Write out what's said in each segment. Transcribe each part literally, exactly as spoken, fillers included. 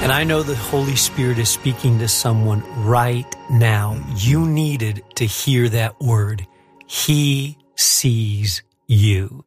And I know the Holy Spirit is speaking to someone right now. You needed to hear that word. He sees you.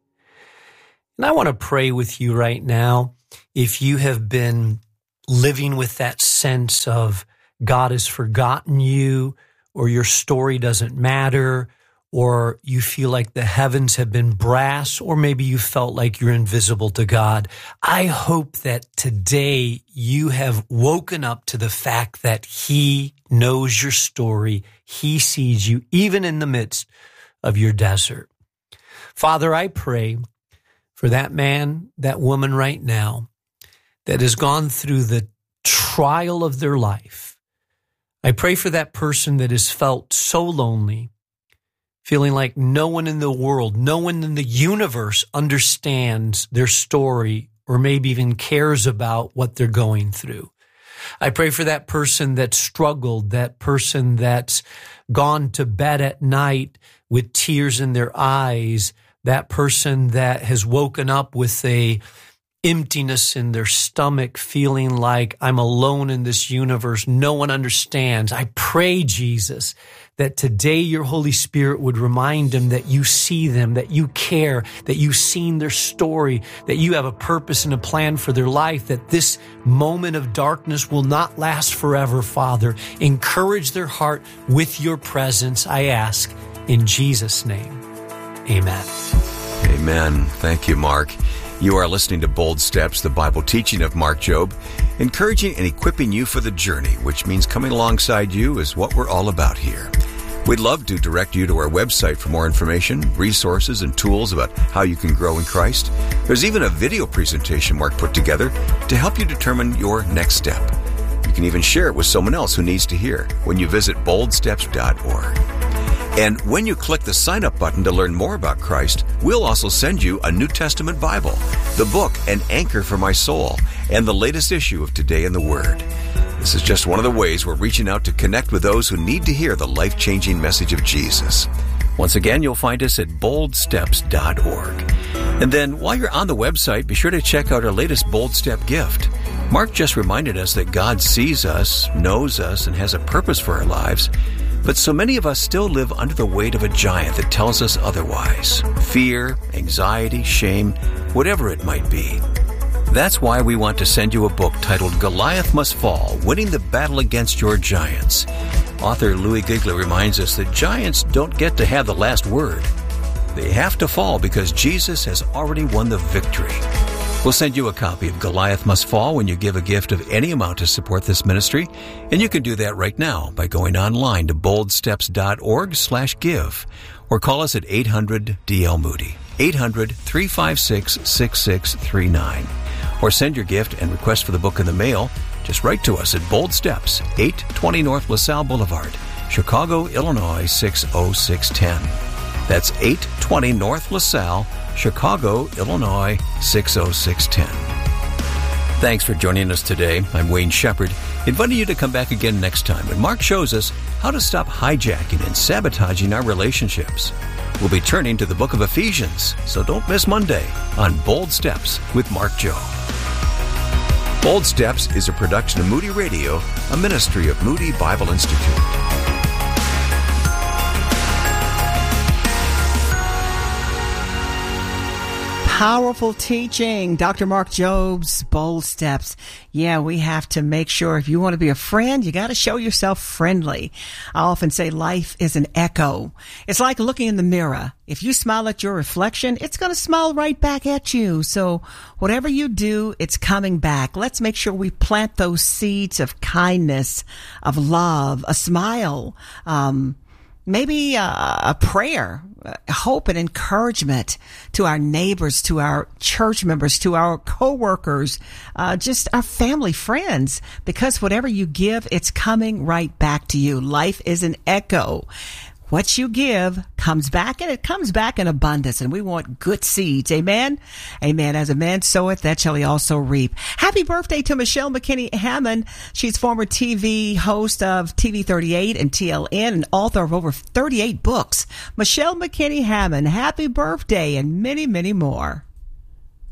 And I want to pray with you right now. If you have been living with that sense of God has forgotten you, or your story doesn't matter, or you feel like the heavens have been brass, or maybe you felt like you're invisible to God, I hope that today you have woken up to the fact that He knows your story. He sees you even in the midst of your desert. Father, I pray for that man, that woman right now that has gone through the trial of their life. I pray for that person that has felt so lonely, feeling like no one in the world, no one in the universe understands their story or maybe even cares about what they're going through. I pray for that person that struggled, that person that's gone to bed at night with tears in their eyes, that person that has woken up with a emptiness in their stomach, feeling like I'm alone in this universe. No one understands. I pray, Jesus, that today your Holy Spirit would remind them that you see them, that you care, that you've seen their story, that you have a purpose and a plan for their life, that this moment of darkness will not last forever, Father. Encourage their heart with your presence, I ask, in Jesus' name. Amen. Amen. Thank you, Mark. You are listening to Bold Steps, the Bible teaching of Mark Jobe, encouraging and equipping you for the journey, which means coming alongside you is what we're all about here. We'd love to direct you to our website for more information, resources, and tools about how you can grow in Christ. There's even a video presentation Mark put together to help you determine your next step. You can even share it with someone else who needs to hear when you visit bold steps dot org. And when you click the sign up button to learn more about Christ, we'll also send you a New Testament Bible, the book An Anchor for My Soul, and the latest issue of Today in the Word. This is just one of the ways we're reaching out to connect with those who need to hear the life-changing message of Jesus. Once again, you'll find us at bold steps dot org. And then while you're on the website, be sure to check out our latest Bold Step gift. Mark just reminded us that God sees us, knows us, and has a purpose for our lives. But so many of us still live under the weight of a giant that tells us otherwise. Fear, anxiety, shame, whatever it might be. That's why we want to send you a book titled Goliath Must Fall, Winning the Battle Against Your Giants. Author Louis Giglio reminds us that giants don't get to have the last word. They have to fall because Jesus has already won the victory. We'll send you a copy of Goliath Must Fall when you give a gift of any amount to support this ministry, and you can do that right now by going online to bold steps dot org slash give, or call us at eight hundred D L Moody, eight hundred, three five six, six six three nine, or send your gift and request for the book in the mail. Just write to us at Bold Steps, eight twenty North LaSalle Boulevard, Chicago, Illinois six oh six one oh. That's eight twenty North LaSalle, Chicago, Illinois six oh six one oh. Thanks for joining us today. I'm Wayne Shepherd, inviting you to come back again next time when Mark shows us how to stop hijacking and sabotaging our relationships. We'll be turning to the book of Ephesians, so don't miss Monday on Bold Steps with Mark Jobe. Bold Steps is a production of Moody Radio, a ministry of Moody Bible Institute. Powerful teaching, Doctor Mark Jobe's Bold Steps. Yeah, we have to make sure if you want to be a friend, you got to show yourself friendly. I often say life is an echo. It's like looking in the mirror. If you smile at your reflection, it's going to smile right back at you. So whatever you do, it's coming back. Let's make sure we plant those seeds of kindness, of love, a smile, um, maybe a, a prayer, hope and encouragement to our neighbors, to our church members, to our coworkers, uh, just our family, friends, because whatever you give, it's coming right back to you. Life is an echo. What you give comes back, and it comes back in abundance, and we want good seeds. Amen? Amen. As a man soweth, that shall he also reap. Happy birthday to Michelle McKinney Hammond. She's former T V host of T V thirty-eight and T L N and author of over thirty-eight books. Michelle McKinney Hammond, happy birthday and many, many more.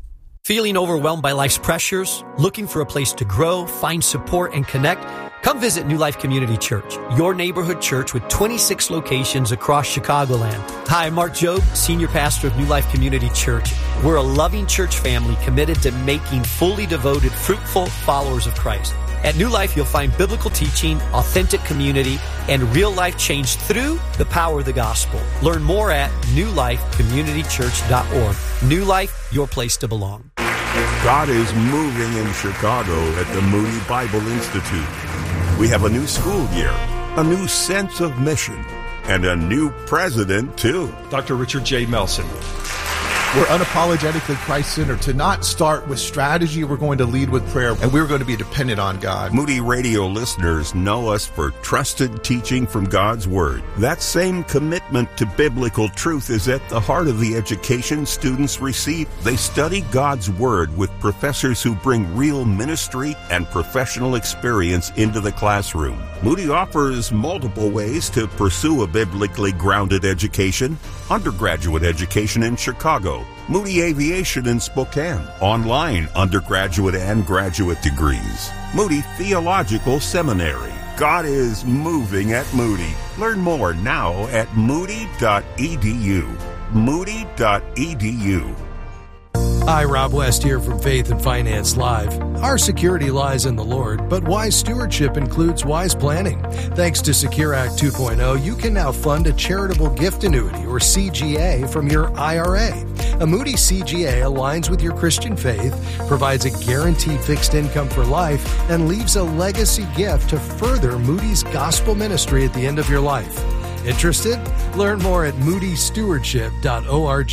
Feeling overwhelmed by life's pressures? Looking for a place to grow, find support, and connect? Come visit New Life Community Church, your neighborhood church with twenty-six locations across Chicagoland. Hi, I'm Mark Jobe, Senior Pastor of New Life Community Church. We're a loving church family committed to making fully devoted, fruitful followers of Christ. At New Life, you'll find biblical teaching, authentic community, and real life change through the power of the gospel. Learn more at new life community church dot org. New Life, your place to belong. God is moving in Chicago at the Moody Bible Institute. We have a new school year, a new sense of mission, and a new president, too. Doctor Richard J. Melson. We're unapologetically Christ-centered. To not start with strategy, we're going to lead with prayer, and we're going to be dependent on God. Moody Radio listeners know us for trusted teaching from God's Word. That same commitment to biblical truth is at the heart of the education students receive. They study God's Word with professors who bring real ministry and professional experience into the classroom. Moody offers multiple ways to pursue a biblically grounded education. Undergraduate education in Chicago, Moody Aviation in Spokane, online undergraduate and graduate degrees, Moody Theological Seminary. God is moving at Moody. Learn more now at moody dot e d u. moody dot e d u. Hi, Rob West here from Faith and Finance Live. Our security lies in the Lord, but wise stewardship includes wise planning. Thanks to Secure Act two point oh, you can now fund a charitable gift annuity, or C G A, from your I R A. A Moody C G A aligns with your Christian faith, provides a guaranteed fixed income for life, and leaves a legacy gift to further Moody's gospel ministry at the end of your life. Interested? Learn more at moody stewardship dot org.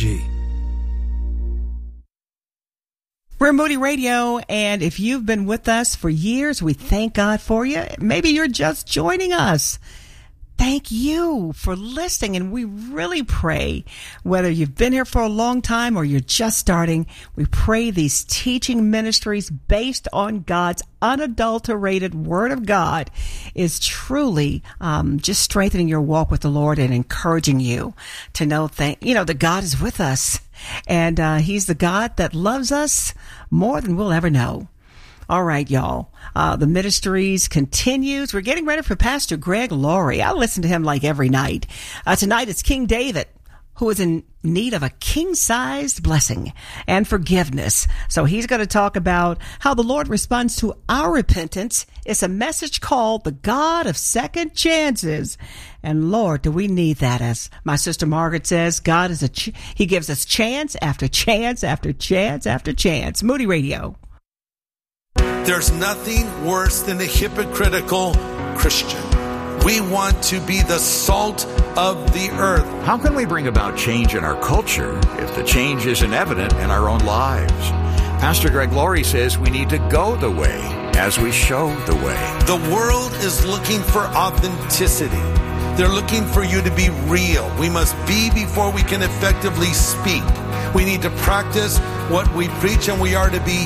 We're Moody Radio, and if you've been with us for years, we thank God for you. Maybe you're just joining us. Thank you for listening, and we really pray, whether you've been here for a long time or you're just starting, we pray these teaching ministries based on God's unadulterated Word of God is truly um, just strengthening your walk with the Lord and encouraging you to know that, you know, that God is with us, and uh, He's the God that loves us more than we'll ever know. All right, y'all. Uh, the ministries continues. We're getting ready for Pastor Greg Laurie. I listen to him like every night. Uh, tonight it's King David, who is in need of a king-sized blessing and forgiveness. So he's going to talk about how the Lord responds to our repentance. It's a message called the God of Second Chances. And Lord, do we need that? As my sister Margaret says, God is a, ch- he gives us chance after chance after chance after chance. Moody Radio. There's nothing worse than a hypocritical Christian. We want to be the salt of the earth. How can we bring about change in our culture if the change isn't evident in our own lives? Pastor Greg Laurie says we need to go the way as we show the way. The world is looking for authenticity. They're looking for you to be real. We must be before we can effectively speak. We need to practice what we preach, and we are to be